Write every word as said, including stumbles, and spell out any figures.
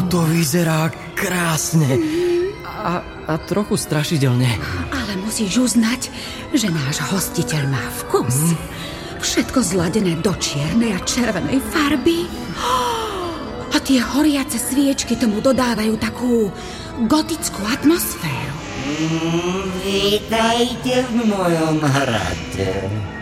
to vyzerá krásne. A, a trochu strašidelne. Ale musíš uznať, že náš hostiteľ má vkus. Mm. Všetko zladené do čiernej a červenej farby. A tie horiace sviečky tomu dodávajú takú gotickú atmosféru. Mm, vítajte v mojom hrade.